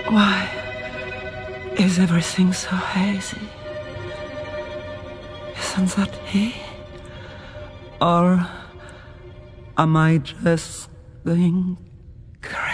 Why is everything so hazy? Isn't that he? Or am I just going crazy?